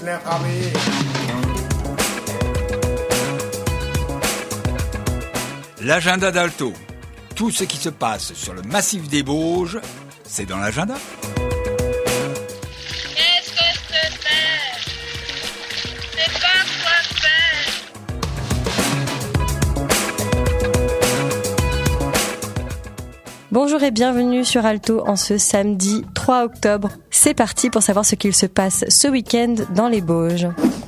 L'agenda d'Alto. Tout ce qui se passe sur le massif des Bauges, c'est dans l'agenda. Qu'est-ce que c'est? C'est pas quoi faire. Bonjour et bienvenue sur Alto en ce samedi 3 octobre. C'est parti pour savoir ce qu'il se passe ce week-end dans les Bauges.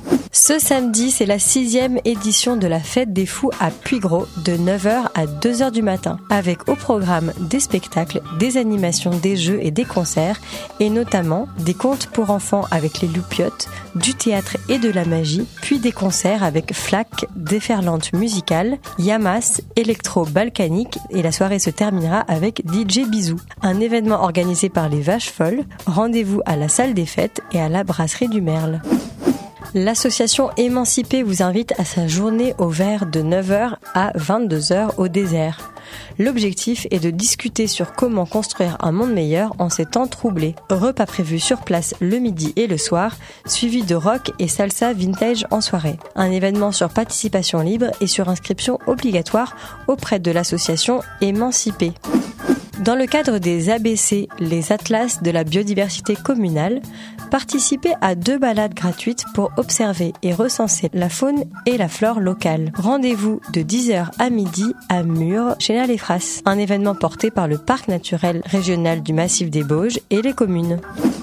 Ce samedi, c'est la 6e édition de la Fête des Fous à Puygros de 9h à 2h du matin, avec au programme des spectacles, des animations, des jeux et des concerts, et notamment des contes pour enfants avec les Loupiottes, du théâtre et de la magie, puis des concerts avec Flac, déferlante musicale, Yamas, électro-balkanique, et la soirée se terminera avec DJ Bisou. Un événement organisé par les Vaches Folles, rendez-vous à la salle des fêtes et à la brasserie du Merle. L'association Émancipée vous invite à sa journée au vert de 9h à 22h au désert. L'objectif est de discuter sur comment construire un monde meilleur en ces temps troublés. Repas prévus sur place le midi et le soir, suivi de rock et salsa vintage en soirée. Un événement sur participation libre et sur inscription obligatoire auprès de l'association Émancipée. Dans le cadre des ABC, les Atlas de la biodiversité communale, participez à 2 balades gratuites pour observer et recenser la faune et la flore locale. Rendez-vous de 10h à midi à Murs, chez les Frasses. Un événement porté par le Parc naturel régional du Massif des Bauges et les communes.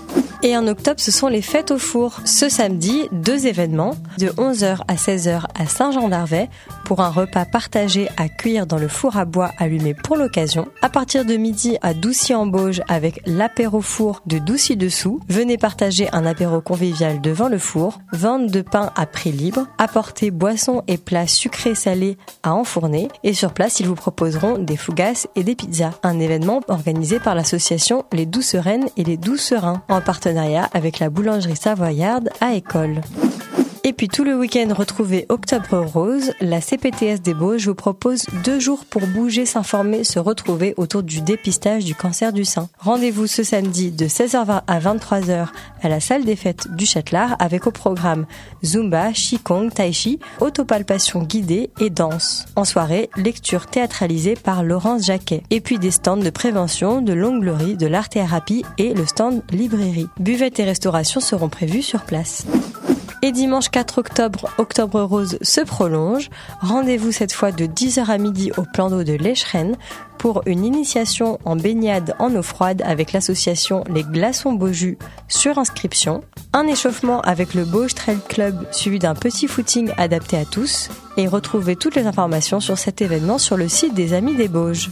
Et en octobre, ce sont les fêtes au four. Ce samedi, 2 événements, de 11h à 16h à Saint-Jean-d'Arvey, pour un repas partagé à cuire dans le four à bois allumé pour l'occasion. À partir de midi à Doucy-en-Bauges avec l'apéro four de Doucy-dessous. Venez partager un apéro convivial devant le four. Vente de pain à prix libre. Apportez boissons et plats sucrés salés à enfourner. Et sur place, ils vous proposeront des fougasses et des pizzas. Un événement organisé par l'association Les Doucereines et les Doucerins, en partenariat avec la boulangerie savoyarde à École. Et puis tout le week-end, retrouvez Octobre Rose. La CPTS des Bauges vous propose 2 jours pour bouger, s'informer, se retrouver autour du dépistage du cancer du sein. Rendez-vous ce samedi de 16h20 à 23h à la salle des fêtes du Châtelard avec au programme Zumba, Qigong, Tai Chi, autopalpation guidée et danse. En soirée, lecture théâtralisée par Laurence Jacquet. Et puis des stands de prévention, de l'onglerie, de l'art-thérapie et le stand librairie. Buvettes et restauration seront prévus sur place. Et dimanche 4 octobre, Octobre Rose se prolonge. Rendez-vous cette fois de 10h à midi au plan d'eau de l'Echerenne pour une initiation en baignade en eau froide avec l'association Les Glaçons Beaujus sur inscription. Un échauffement avec le Bauge Trail Club suivi d'un petit footing adapté à tous. Et retrouvez toutes les informations sur cet événement sur le site des Amis des Bauges.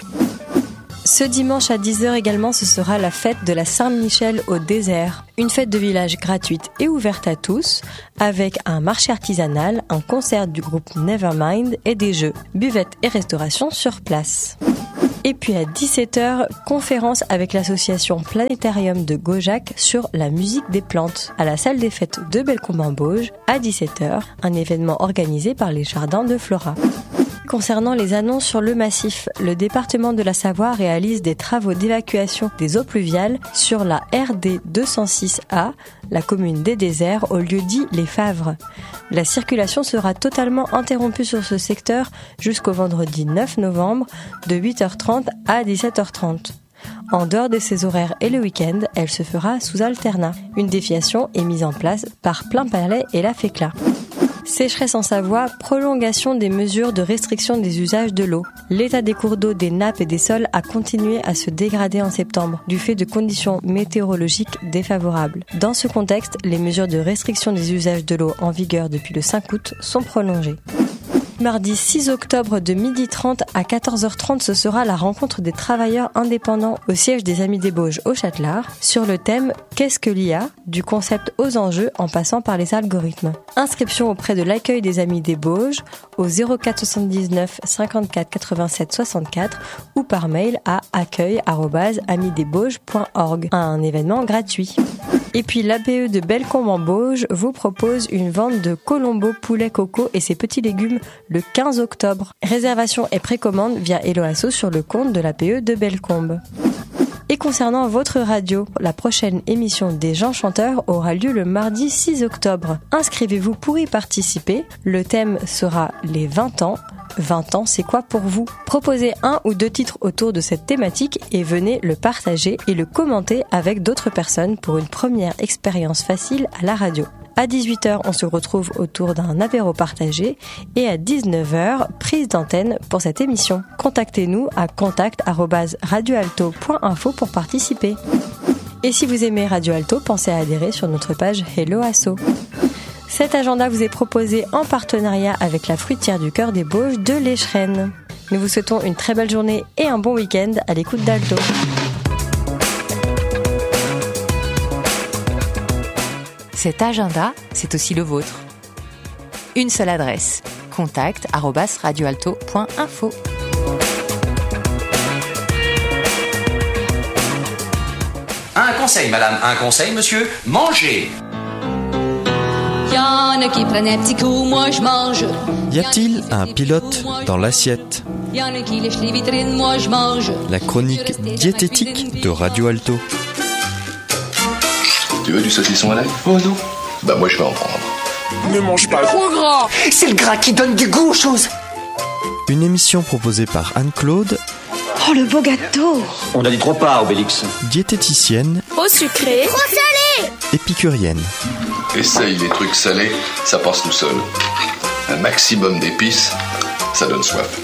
Ce dimanche à 10h également, ce sera la fête de la Saint-Michel au désert. Une fête de village gratuite et ouverte à tous, avec un marché artisanal, un concert du groupe Nevermind et des jeux, buvettes et restauration sur place. Et puis à 17h, conférence avec l'association Planétarium de Gaujac sur la musique des plantes, à la salle des fêtes de Bellecombe-en-Bauges, à 17h, un événement organisé par les jardins de Flora. Concernant les annonces sur le massif, le département de la Savoie réalise des travaux d'évacuation des eaux pluviales sur la RD 206A, la commune des Déserts, au lieu dit Les Favres. La circulation sera totalement interrompue sur ce secteur jusqu'au vendredi 9 novembre de 8h30 à 17h30. En dehors de ces horaires et le week-end, elle se fera sous alternat. Une déviation est mise en place par Plainpalais et la FECLA. Sécheresse en Savoie, prolongation des mesures de restriction des usages de l'eau. L'état des cours d'eau, des nappes et des sols a continué à se dégrader en septembre, du fait de conditions météorologiques défavorables. Dans ce contexte, les mesures de restriction des usages de l'eau en vigueur depuis le 5 août sont prolongées. Mardi 6 octobre de 12h30 à 14h30, ce sera la rencontre des travailleurs indépendants au siège des Amis des Bauges au Châtelard sur le thème « Qu'est-ce que l'IA ?» du concept aux enjeux en passant par les algorithmes. Inscription auprès de l'accueil des Amis des Bauges au 04 79 54 87 64 ou par mail à accueil@amidesbauges.org. Un événement gratuit. Et puis l'ABE de Bellecombe-en-Bauges vous propose une vente de colombo, poulet, coco et ses petits légumes le 15 octobre. Réservation et précommande via Helloasso sur le compte de l'ABE de Bellecombe. Et concernant votre radio, la prochaine émission des Gens Chanteurs aura lieu le mardi 6 octobre. Inscrivez-vous pour y participer. Le thème sera les 20 ans. 20 ans, c'est quoi pour vous ? Proposez 1 ou 2 titres autour de cette thématique et venez le partager et le commenter avec d'autres personnes pour une première expérience facile à la radio. À 18h, on se retrouve autour d'un apéro partagé et à 19h, prise d'antenne pour cette émission. Contactez-nous à contact@radioalto.info pour participer. Et si vous aimez Radio Alto, pensez à adhérer sur notre page Hello Asso. Cet agenda vous est proposé en partenariat avec la fruitière du Cœur des Bauges de l'Échrennes. Nous vous souhaitons une très belle journée et un bon week-end à l'écoute d'Alto. Cet agenda, c'est aussi le vôtre. Une seule adresse, contact@radioalto.info. Un conseil, madame, un conseil, monsieur, mangez. Y'en a qui prennent un petit coup, moi je mange. Y a-t-il un pilote dans l'assiette ? Y'en a qui lèchent les vitrines, moi je mange. La chronique diététique de Radio Alto. Tu veux du saucisson à l'ail ? Oh non. Bah moi je vais en prendre. Ne mange pas trop gras. C'est le gras qui donne du goût aux choses. Une émission proposée par Anne-Claude. Oh le beau gâteau. On a dit trop pas, Obélix. Diététicienne. Trop sucré. Trop salé. Épicurienne. Essaye les trucs salés, ça passe tout seul. Un maximum d'épices, ça donne soif.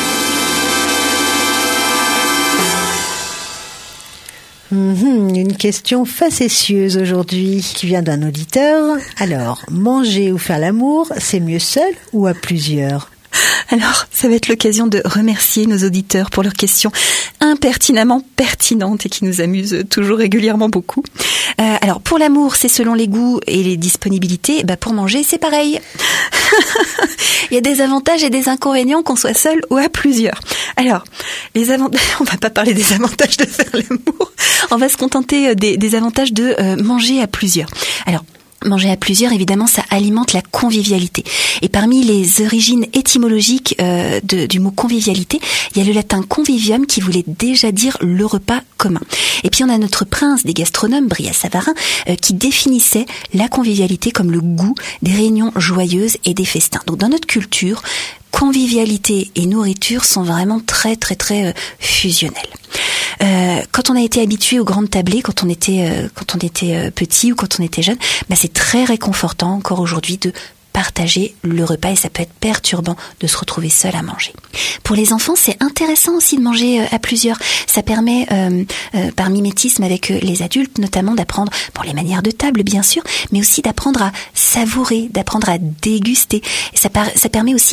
Une question facétieuse aujourd'hui qui vient d'un auditeur. Alors, manger ou faire l'amour, c'est mieux seul ou à plusieurs ? Alors, ça va être l'occasion de remercier nos auditeurs pour leurs questions impertinemment pertinentes et qui nous amusent toujours régulièrement beaucoup. Alors, pour l'amour, c'est selon les goûts et les disponibilités. Pour manger, c'est pareil. Il y a des avantages et des inconvénients qu'on soit seul ou à plusieurs. Alors, les avantages, on va pas parler des avantages de faire l'amour. On va se contenter des avantages de manger à plusieurs. Alors, manger à plusieurs, évidemment, ça alimente la convivialité. Et parmi les origines étymologiques du mot convivialité, il y a le latin convivium qui voulait déjà dire le repas commun. Et puis on a notre prince des gastronomes, Brillat Savarin, qui définissait la convivialité comme le goût des réunions joyeuses et des festins. Donc dans notre culture, convivialité et nourriture sont vraiment très très très fusionnels. Quand on a été habitué aux grandes tablées, quand on était petit ou quand on était jeune, c'est très réconfortant encore aujourd'hui de partager le repas et ça peut être perturbant de se retrouver seul à manger. Pour les enfants, c'est intéressant aussi de manger à plusieurs. Ça permet, par mimétisme avec les adultes, notamment d'apprendre les manières de table, bien sûr, mais aussi d'apprendre à savourer, d'apprendre à déguster. Et ça permet aussi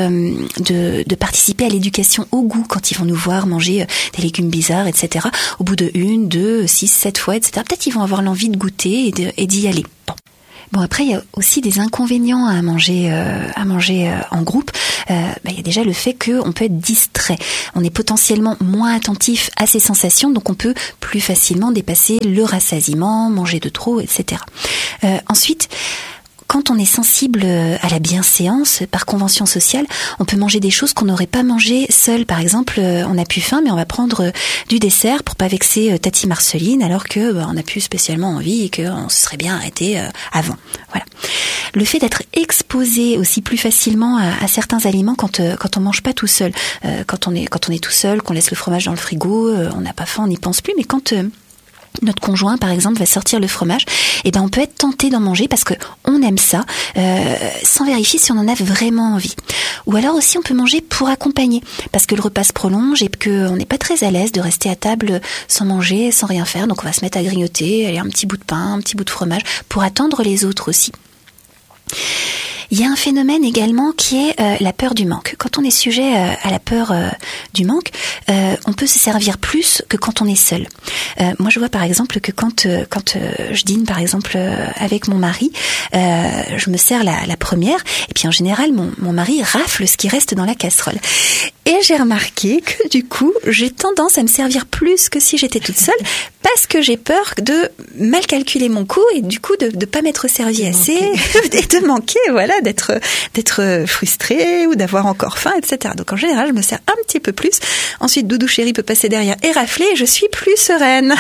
de participer à l'éducation au goût quand ils vont nous voir manger des légumes bizarres, etc. Au bout de 1, 2, 6, 7 fois, etc. Peut-être qu'ils vont avoir l'envie de goûter et d'y aller. Bon, après, il y a aussi des inconvénients à manger en groupe. Il y a déjà le fait qu'on peut être distrait. On est potentiellement moins attentif à ses sensations, donc on peut plus facilement dépasser le rassasiement, manger de trop, etc. Ensuite, quand on est sensible à la bienséance, par convention sociale, on peut manger des choses qu'on n'aurait pas mangées seul. Par exemple, on n'a plus faim, mais on va prendre du dessert pour pas vexer Tati Marceline, alors que on n'a plus spécialement envie et qu'on se serait bien arrêté avant. Voilà. Le fait d'être exposé aussi plus facilement à certains aliments quand on mange pas tout seul, quand on est tout seul, qu'on laisse le fromage dans le frigo, on n'a pas faim, on n'y pense plus, mais quand notre conjoint, par exemple, va sortir le fromage, on peut être tenté d'en manger parce que on aime ça, sans vérifier si on en a vraiment envie. Ou alors aussi, on peut manger pour accompagner, parce que le repas se prolonge et qu'on n'est pas très à l'aise de rester à table sans manger, sans rien faire. Donc, on va se mettre à grignoter, aller un petit bout de pain, un petit bout de fromage, pour attendre les autres aussi. Il y a un phénomène également qui est la peur du manque. Quand on est sujet à la peur du manque, on peut se servir plus que quand on est seul. Moi, je vois par exemple que quand je dîne par exemple avec mon mari, je me sers la première et puis en général mon mari rafle ce qui reste dans la casserole. Et j'ai remarqué que du coup, j'ai tendance à me servir plus que si j'étais toute seule parce que j'ai peur de mal calculer mon coût et du coup de pas m'être servi assez et de manquer, voilà, d'être frustrée ou d'avoir encore faim, etc. Donc en général, je me sers un petit peu plus. Ensuite, Doudou chéri peut passer derrière et rafler et je suis plus sereine.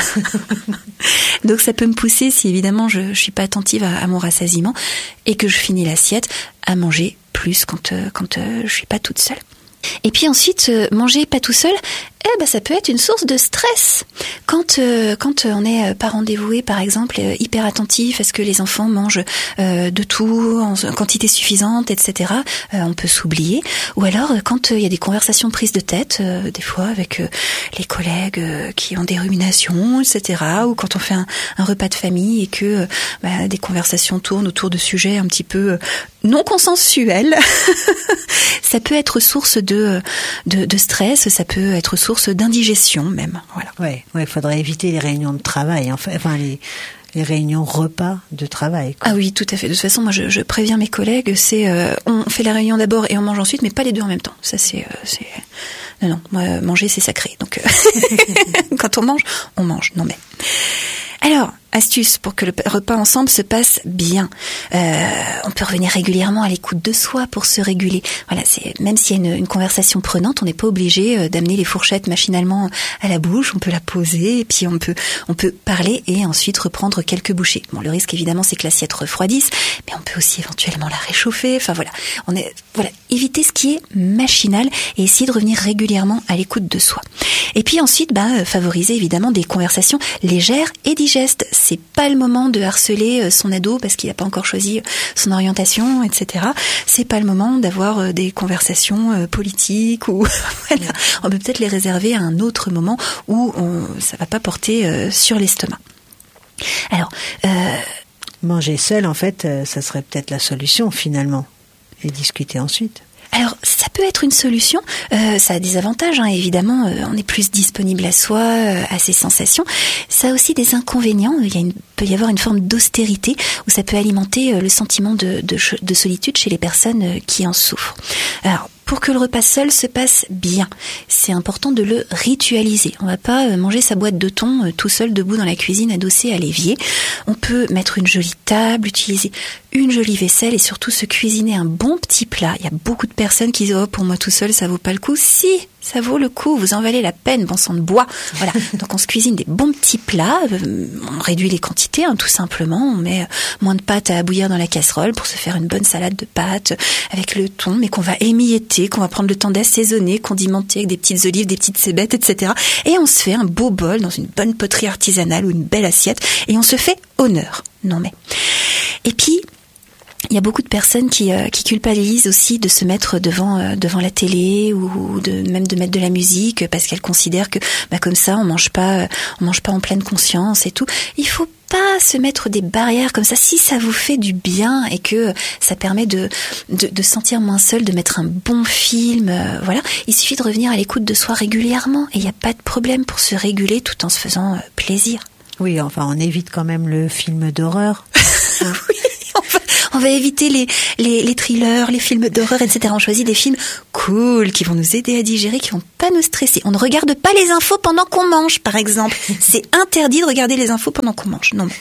Donc ça peut me pousser, si évidemment je suis pas attentive à mon rassasiement et que je finis l'assiette, à manger plus quand je suis pas toute seule. Et puis ensuite, manger pas tout seul, ça peut être une source de stress. Quand on est parent dévoué, par exemple, hyper attentif à ce que les enfants mangent de tout en quantité suffisante, etc., on peut s'oublier. Ou alors, quand il y a des conversations prises de tête, des fois avec les collègues qui ont des ruminations, etc., ou quand on fait un repas de famille et que des conversations tournent autour de sujets un petit peu non consensuels, ça peut être source de stress, ça peut être source d'indigestion même. Voilà. Ouais, faudrait éviter les réunions de travail, enfin les réunions repas de travail, quoi. Ah oui, tout à fait. De toute façon, moi, je préviens mes collègues, on fait la réunion d'abord et on mange ensuite, mais pas les deux en même temps. Ça, non, moi, manger, c'est sacré. Donc, quand on mange. Non mais. Alors, astuce pour que le repas ensemble se passe bien. On peut revenir régulièrement à l'écoute de soi pour se réguler. Voilà, même s'il y a une conversation prenante, on n'est pas obligé d'amener les fourchettes machinalement à la bouche. On peut la poser et puis on peut parler et ensuite reprendre quelques bouchées. Bon, le risque évidemment, c'est que l'assiette refroidisse, mais on peut aussi éventuellement la réchauffer. Enfin voilà, éviter ce qui est machinal et essayer de revenir régulièrement à l'écoute de soi. Et puis ensuite, favoriser évidemment des conversations légères et digestes. C'est pas le moment de harceler son ado parce qu'il n'a pas encore choisi son orientation, etc. C'est pas le moment d'avoir des conversations politiques ou voilà. On peut peut-être les réserver à un autre moment où ça va pas porter sur l'estomac. Alors, manger seul, en fait, ça serait peut-être la solution finalement, et discuter ensuite. Alors, ça peut être une solution. Ça a des avantages, évidemment. On est plus disponible à soi, à ses sensations. Ça a aussi des inconvénients. Peut y avoir une forme d'austérité où ça peut alimenter le sentiment de solitude chez les personnes qui en souffrent. Alors, pour que le repas seul se passe bien, c'est important de le ritualiser. On va pas manger sa boîte de thon tout seul debout dans la cuisine adossé à l'évier. On peut mettre une jolie table, utiliser une jolie vaisselle et surtout se cuisiner un bon petit plat. Il y a beaucoup de personnes qui disent « Oh, pour moi tout seul, ça vaut pas le coup ». Si, ça vaut le coup, vous en valez la peine, bon sang de bois. Voilà, donc on se cuisine des bons petits plats, on réduit les quantités, tout simplement. On met moins de pâtes à bouillir dans la casserole pour se faire une bonne salade de pâtes avec le thon, mais qu'on va émietter, qu'on va prendre le temps d'assaisonner, condimenter avec des petites olives, des petites cébettes, etc. Et on se fait un beau bol dans une bonne poterie artisanale ou une belle assiette et on se fait honneur. Non mais. Et puis, il y a beaucoup de personnes qui culpabilisent aussi de se mettre devant la télé ou même de mettre de la musique parce qu'elles considèrent que comme ça on mange pas en pleine conscience et tout. Il faut pas se mettre des barrières comme ça. Si ça vous fait du bien et que ça permet de sentir moins seul, de mettre un bon film, voilà. Il suffit de revenir à l'écoute de soi régulièrement et il n'y a pas de problème pour se réguler tout en se faisant plaisir. Oui, enfin on évite quand même le film d'horreur. Oui. On va éviter les thrillers, les films d'horreur, etc. On choisit des films cool qui vont nous aider à digérer, qui vont pas nous stresser. On ne regarde pas les infos pendant qu'on mange, par exemple. C'est interdit de regarder les infos pendant qu'on mange. Non.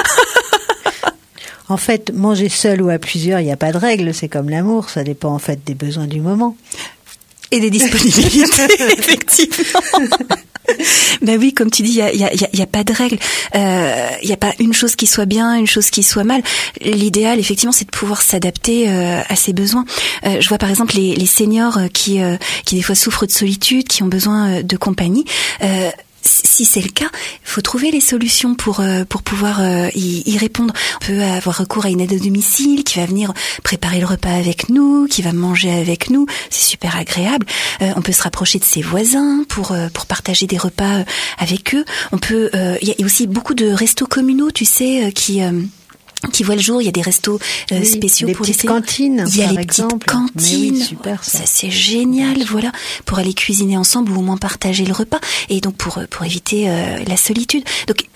En fait, manger seul ou à plusieurs, il n'y a pas de règle. C'est comme l'amour, ça dépend en fait des besoins du moment. Et des disponibilités, effectivement. Ben oui, comme tu dis, il y a pas de règle. Il y a pas une chose qui soit bien, une chose qui soit mal. L'idéal, effectivement, c'est de pouvoir s'adapter à ses besoins. Je vois par exemple les seniors qui des fois souffrent de solitude, qui ont besoin de compagnie. Si c'est le cas, il faut trouver les solutions pour pouvoir y répondre. On peut avoir recours à une aide à domicile qui va venir préparer le repas avec nous, qui va manger avec nous. C'est super agréable. On peut se rapprocher de ses voisins pour partager des repas avec eux. On peut. Il y a aussi beaucoup de restos communaux, tu sais, qui voient le jour. Il y a des restos spéciaux pour les cantines. Il y a les petites cantines. Mais oui, super, ça c'est génial, voilà, pour aller cuisiner ensemble ou au moins partager le repas et donc pour éviter la solitude. Donc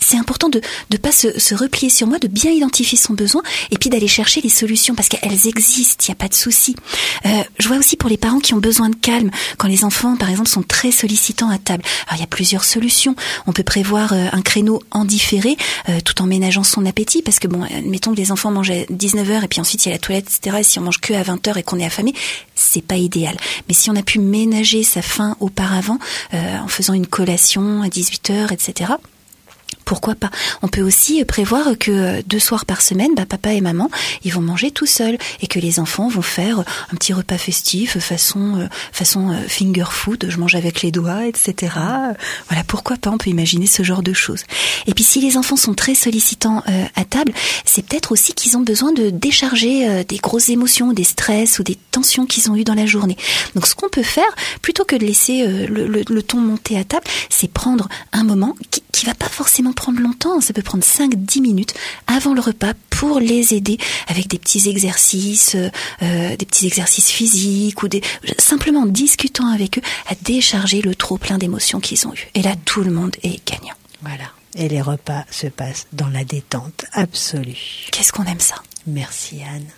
c'est important de pas se replier sur moi, de bien identifier son besoin et puis d'aller chercher les solutions parce qu'elles existent, il n'y a pas de souci. Je vois aussi pour les parents qui ont besoin de calme, quand les enfants, par exemple, sont très sollicitants à table. Alors, il y a plusieurs solutions. On peut prévoir un créneau en différé tout en ménageant son appétit parce que, bon, mettons que les enfants mangent à 19h et puis ensuite il y a la toilette, etc. Et si on mange que à 20h et qu'on est affamé, c'est pas idéal. Mais si on a pu ménager sa faim auparavant en faisant une collation à 18h, etc., pourquoi pas? On peut aussi prévoir que 2 soirs par semaine, papa et maman, ils vont manger tout seuls et que les enfants vont faire un petit repas festif façon finger food, je mange avec les doigts, etc. Voilà, pourquoi pas? On peut imaginer ce genre de choses. Et puis si les enfants sont très sollicitants à table, c'est peut-être aussi qu'ils ont besoin de décharger des grosses émotions, des stress ou des tensions qu'ils ont eues dans la journée. Donc ce qu'on peut faire, plutôt que de laisser le ton monter à table, c'est prendre un moment qui va pas forcément prendre longtemps, ça peut prendre 5-10 minutes avant le repas pour les aider avec des petits exercices physiques ou simplement en discutant avec eux à décharger le trop plein d'émotions qu'ils ont eu. Et là, tout le monde est gagnant. Voilà. Et les repas se passent dans la détente absolue. Qu'est-ce qu'on aime ça? Merci Anne.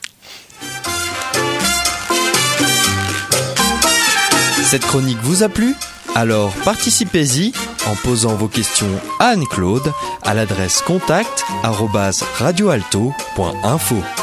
Cette chronique vous a plu ? Alors participez-y en posant vos questions à Anne-Claude à l'adresse contact@radioalto.info.